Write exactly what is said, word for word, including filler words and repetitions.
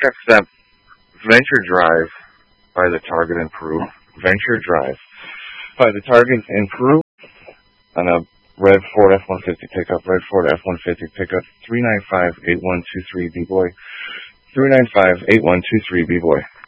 Next up, Venture Drive by the Target in Peru. Venture Drive by the Target in Peru on a red Ford F one fifty pickup, red Ford F one fifty pickup, three nine five, eight one two three B-Boy, three nine five, eight one two three B-Boy.